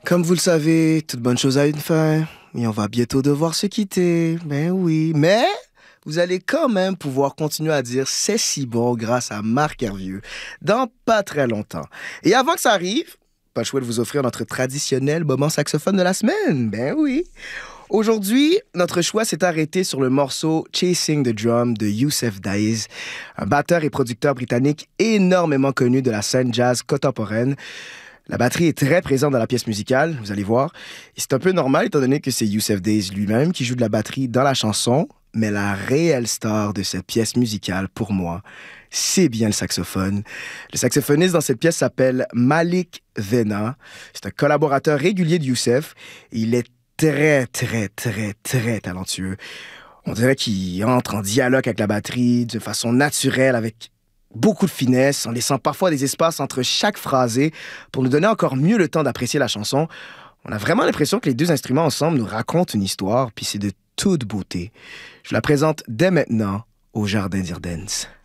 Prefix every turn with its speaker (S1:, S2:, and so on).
S1: Comme vous le savez, toute bonne chose a une fin, et on va bientôt devoir se quitter. Ben oui, mais vous allez quand même pouvoir continuer à dire c'est si bon grâce à Marc Hervieux dans pas très longtemps. Et avant que ça arrive, pas le choix de vous offrir notre traditionnel moment saxophone de la semaine. Ben oui. Aujourd'hui, notre choix s'est arrêté sur le morceau Chasing the Drum de Youssef Daiz, un batteur et producteur britannique énormément connu de la scène jazz contemporaine. La batterie est très présente dans la pièce musicale, vous allez voir. Et c'est un peu normal étant donné que c'est Youssef Daiz lui-même qui joue de la batterie dans la chanson, mais la réelle star de cette pièce musicale, pour moi, c'est bien le saxophone. Le saxophoniste dans cette pièce s'appelle Malik Vena. C'est un collaborateur régulier de Youssef. Et il est très talentueux. On dirait qu'il entre en dialogue avec la batterie de façon naturelle, avec beaucoup de finesse, en laissant parfois des espaces entre chaque phrasé pour nous donner encore mieux le temps d'apprécier la chanson. On a vraiment l'impression que les deux instruments ensemble nous racontent une histoire, puis c'est de toute beauté. Je la présente dès maintenant au Jardin d'Irden's.